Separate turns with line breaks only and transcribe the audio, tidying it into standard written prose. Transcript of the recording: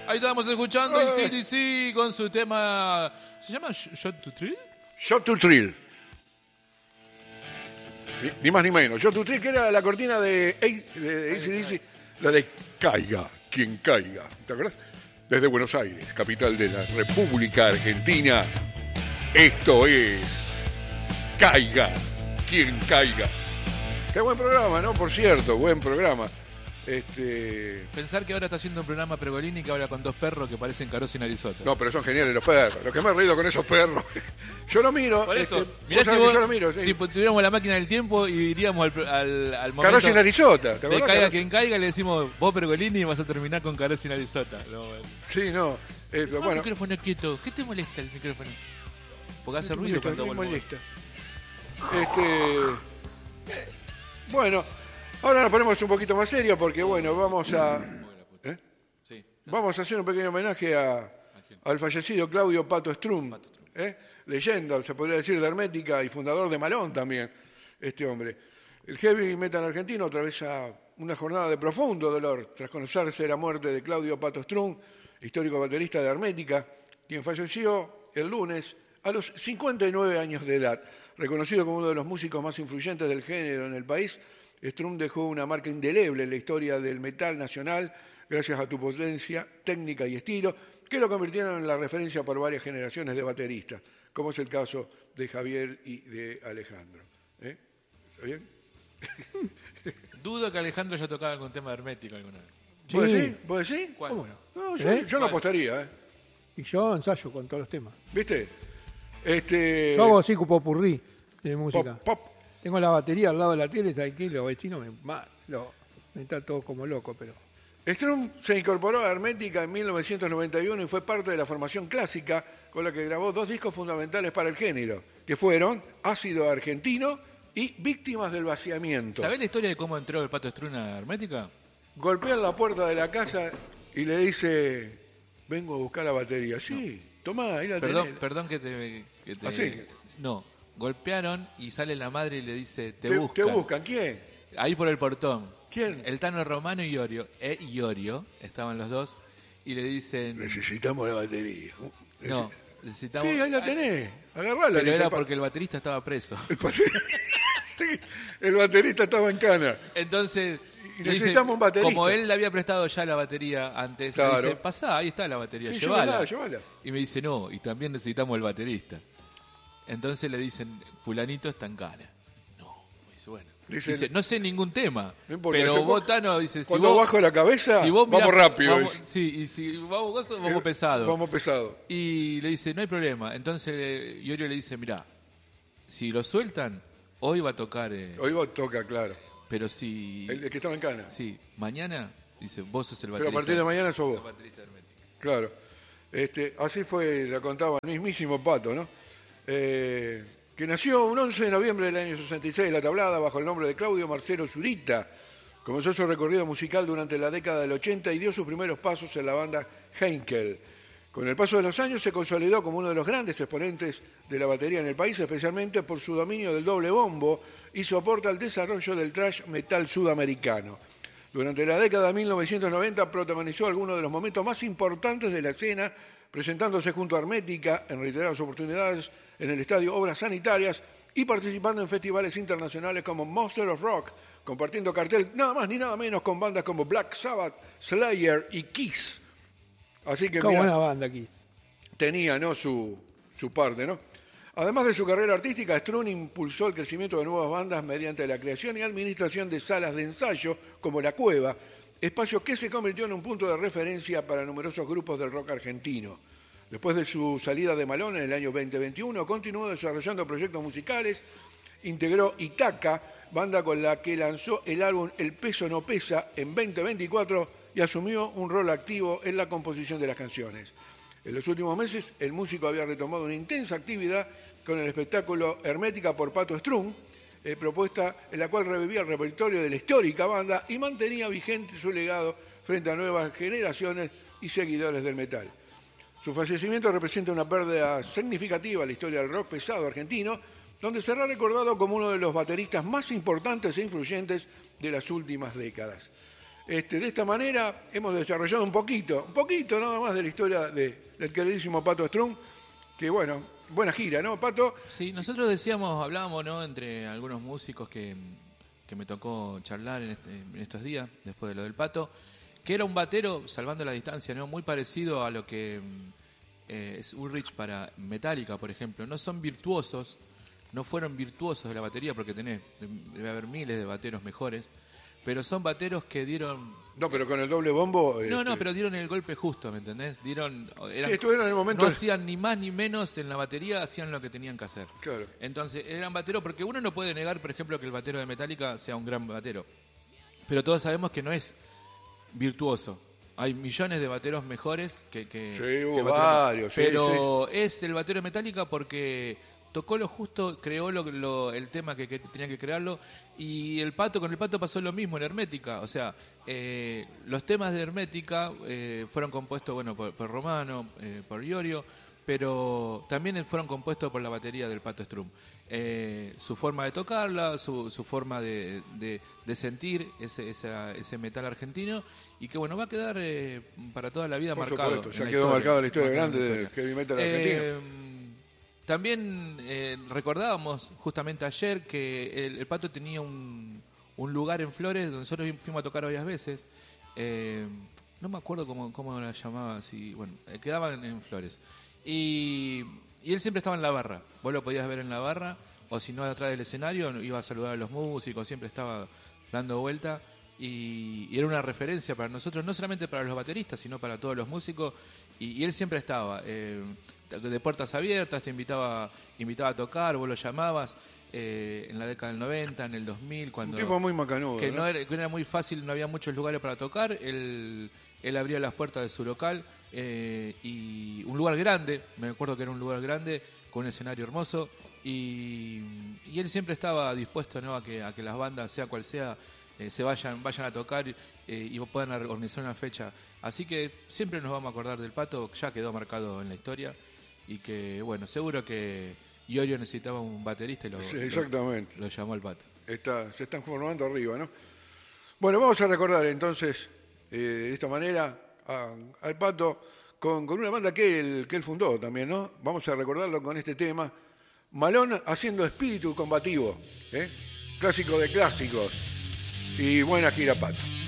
Ahí estábamos escuchando AC/DC con su tema... ¿Se llama Shot to Thrill?
Shot to Thrill. Ni más ni menos. Shot to Thrill, que era la cortina de AC/DC, la de Caiga, quien caiga. ¿Te acuerdas? Desde Buenos Aires, capital de la República Argentina. Esto es Caiga, quien caiga. Qué buen programa, ¿no? Por cierto, buen programa.
Pensar que ahora está haciendo un programa Pergolini que habla con dos perros que parecen Carosi y Narizota.
No, pero son geniales los perros. Lo que me he reído con esos perros. Yo lo miro.
Por eso,
mirá si yo lo miro. Sí.
Si tuviéramos la máquina del tiempo y iríamos al momento...
Carosi y Narizota. ¿Te
de caiga quien caiga, le decimos, vos Pergolini y vas a terminar con Carosi y Narizota. No,
sí, no.
Bueno. El micrófono quieto. ¿Qué te molesta el micrófono? Porque hace ruido cuando
me molesta. Bueno, ahora nos ponemos un poquito más serios porque, bueno, vamos a hacer un pequeño homenaje al fallecido Claudio Pato Strunz, leyenda, se podría decir, de Hermética y fundador de Malón también, este hombre. El heavy metal argentino atraviesa una jornada de profundo dolor tras conocerse la muerte de Claudio Pato Strunz, histórico baterista de Hermética, quien falleció el lunes a los 59 años de edad. Reconocido como uno de los músicos más influyentes del género en el país, Strunz dejó una marca indeleble en la historia del metal nacional gracias a tu potencia, técnica y estilo, que lo convirtieron en la referencia por varias generaciones de bateristas, como es el caso de Javier y de Alejandro. ¿Está bien?
Dudo que Alejandro haya tocado algún tema hermético alguna vez.
Sí. ¿Vos decís?
¿Cuál?
¿Cómo no?
No, yo no apostaría.
Y yo ensayo con todos los temas.
¿Viste?
Yo hago así popurrí de música.
Pop.
Tengo la batería al lado de la tele, ¿sabes qué? Los vecinos me están todos como loco, pero...
Strunz se incorporó a Hermética en 1991 y fue parte de la formación clásica con la que grabó dos discos fundamentales para el género, que fueron Ácido Argentino y Víctimas del Vaciamiento.
¿Sabés la historia de cómo entró el Pato Strunz a Hermética?
Golpea en la puerta de la casa y le dice, vengo a buscar la batería. Sí, tomá, ahí la tenés.
Perdón que te...
¿Ah, sí?
No, golpearon y sale la madre y le dice, te buscan.
¿Te buscan? ¿Quién?
Ahí por el portón.
¿Quién?
El Tano Romano y Iorio, estaban los dos, y le dicen...
Necesitamos la batería.
No, necesitamos...
Sí, ahí la tenés, agarrala.
Pero era porque el baterista estaba preso.
El baterista estaba en cana.
Entonces,
necesitamos un baterista.
Como él le había prestado ya la batería antes,
claro.
Le dice, pasá, ahí está la batería,
sí,
llévala.
Llévala.
Y me dice, no, y también necesitamos el baterista. Entonces le dicen, fulanito está en cana. No, dice, bueno. Dice, no sé ningún tema, no pero vos, Tano, dice...
Cuando vos, bajo la cabeza,
si vos mirá,
vamos rápido.
Sí, y si vamos pesado.
Vamos pesado.
Y le dice, no hay problema. Entonces Iorio le dice, mirá, si lo sueltan, hoy va a tocar...
Hoy toca, claro.
Pero si...
El que estaba en cana.
Sí, mañana, dice, vos sos el baterista.
Pero a partir de mañana sos vos.
El baterista hermético.
Claro. Así fue, la contaba el mismísimo Pato, ¿no? Que nació un 11 de noviembre del año 66 en La Tablada bajo el nombre de Claudio Marcelo Zurita. Comenzó su recorrido musical durante la década del 80 y dio sus primeros pasos en la banda Heinkel. Con el paso de los años se consolidó como uno de los grandes exponentes de la batería en el país, especialmente por su dominio del doble bombo y su aporte al desarrollo del thrash metal sudamericano. Durante la década de 1990 protagonizó algunos de los momentos más importantes de la escena, presentándose junto a Hermética en reiteradas oportunidades en el estadio Obras Sanitarias y participando en festivales internacionales como Monster of Rock, compartiendo cartel nada más ni nada menos con bandas como Black Sabbath, Slayer y Kiss. Así que
qué buena banda Kiss.
Tenía, ¿no?, su parte, ¿no? Además de su carrera artística, Strunz impulsó el crecimiento de nuevas bandas mediante la creación y administración de salas de ensayo como La Cueva, espacio que se convirtió en un punto de referencia para numerosos grupos del rock argentino. Después de su salida de Malón en el año 2021, continuó desarrollando proyectos musicales, integró Itaca, banda con la que lanzó el álbum El Peso No Pesa en 2024 y asumió un rol activo en la composición de las canciones. En los últimos meses, el músico había retomado una intensa actividad con el espectáculo Hermética por Pato Strunz, propuesta en la cual revivía el repertorio de la histórica banda y mantenía vigente su legado frente a nuevas generaciones y seguidores del metal. Su fallecimiento representa una pérdida significativa en la historia del rock pesado argentino, donde será recordado como uno de los bateristas más importantes e influyentes de las últimas décadas. De esta manera hemos desarrollado un poquito nada más de la historia del queridísimo Pato Strunk, que bueno, buena gira, ¿no, Pato?
Sí, nosotros hablábamos, ¿no?, entre algunos músicos que me tocó charlar en estos días, después de lo del Pato, que era un batero, salvando la distancia, ¿no?, muy parecido a lo que es Ulrich para Metallica, por ejemplo. No son virtuosos, no fueron virtuosos de la batería, porque debe haber miles de bateros mejores, pero son bateros que dieron...
No, pero con el doble bombo...
No, pero dieron el golpe justo, ¿me entendés?
Estuvieron en el momento...
No hacían ni más ni menos en la batería, hacían lo que tenían que hacer.
Claro.
Entonces, eran bateros, porque uno no puede negar, por ejemplo, que el batero de Metallica sea un gran batero. Pero todos sabemos que no es virtuoso. Hay millones de bateros mejores que
hubo varios.
Pero es el batero de Metallica porque tocó lo justo, creó el tema que tenía que crearlo. Y con el Pato pasó lo mismo en Hermética. O sea, los temas de Hermética fueron compuestos, bueno, por Romano, por Iorio, pero también fueron compuestos por la batería del Pato Strunk. Su forma de tocarla, su forma de sentir ese metal argentino, y que bueno, va a quedar para toda la vida
por
marcado.
Supuesto, ya quedó marcado la historia grande del heavy metal argentino.
También recordábamos justamente ayer que el Pato tenía un lugar en Flores donde nosotros fuimos a tocar varias veces. No me acuerdo cómo la llamaba, quedaban en Flores. Y él siempre estaba en la barra. Vos lo podías ver en la barra, o si no, atrás del escenario, iba a saludar a los músicos, siempre estaba dando vuelta. Y era una referencia para nosotros, no solamente para los bateristas, sino para todos los músicos. Y él siempre estaba de puertas abiertas, te invitaba a tocar, vos lo llamabas en la década del 90, en el 2000, cuando...
Un tipo muy macanudo,
que no era muy fácil, no había muchos lugares para tocar. Él abría las puertas de su local, y un lugar grande, me acuerdo que era un lugar grande, con un escenario hermoso, y él siempre estaba dispuesto, ¿no?, a que las bandas, sea cual sea, se vayan a tocar y puedan organizar una fecha. Así que siempre nos vamos a acordar del Pato, ya quedó marcado en la historia, y que bueno, seguro que Iorio necesitaba un baterista y
exactamente.
Lo llamó al Pato.
Se están formando arriba, ¿no? Bueno, vamos a recordar entonces de esta manera al Pato con una banda que él fundó también, ¿no? Vamos a recordarlo con este tema, Malón haciendo Espíritu Combativo, clásico de clásicos. Y buena gira, Pato.